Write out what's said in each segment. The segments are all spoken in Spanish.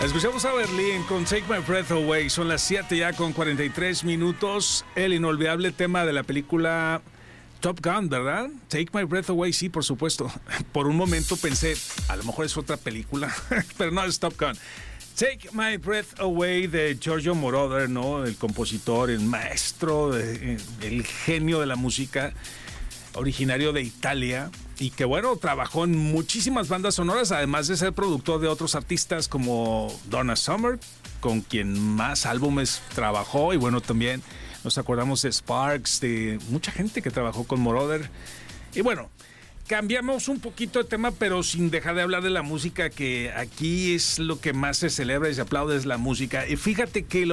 Escuchamos a Berlín con Take My Breath Away. Son las 7 ya con 43 minutos. El inolvidable tema de la película Top Gun, ¿verdad? Take My Breath Away, sí, por supuesto. Por un momento pensé, a lo mejor es otra película, pero no, es Top Gun. Take My Breath Away de Giorgio Moroder, ¿no? El compositor, el maestro, el genio de la música, originario de Italia. Y que bueno, trabajó en muchísimas bandas sonoras, además de ser productor de otros artistas como Donna Summer, con quien más álbumes trabajó. Y bueno, también nos acordamos de Sparks, de mucha gente que trabajó con Moroder. Y bueno, cambiamos un poquito de tema, pero sin dejar de hablar de la música, que aquí es lo que más se celebra y se aplaude, es la música. Y fíjate que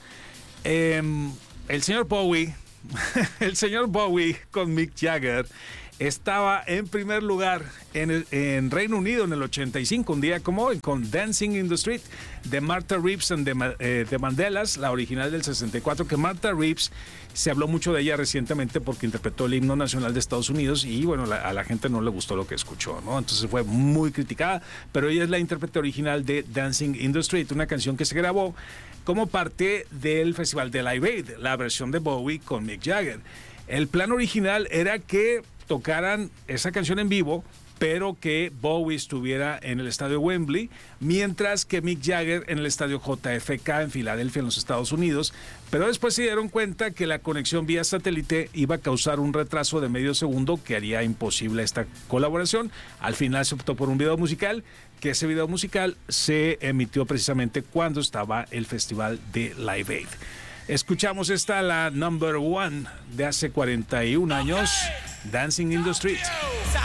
el señor Bowie, el señor Bowie con Mick Jagger, estaba en primer lugar en Reino Unido en el 85, un día como hoy, con Dancing in the Street de Martha Reeves de Vandellas, la original del 64, que Martha Reeves se habló mucho de ella recientemente porque interpretó el himno nacional de Estados Unidos y bueno, a la gente no le gustó lo que escuchó, ¿no? Entonces fue muy criticada, pero ella es la intérprete original de Dancing in the Street, una canción que se grabó como parte del Festival de Live Aid, la versión de Bowie con Mick Jagger. El plan original era que tocaran esa canción en vivo, pero que Bowie estuviera en el estadio Wembley, mientras que Mick Jagger en el estadio JFK en Filadelfia, en los Estados Unidos. Pero después se dieron cuenta que la conexión vía satélite iba a causar un retraso de medio segundo que haría imposible esta colaboración. Al final se optó por un video musical, que ese video musical se emitió precisamente cuando estaba el festival de Live Aid. Escuchamos la number one de hace 41 años, Dancing in the Street.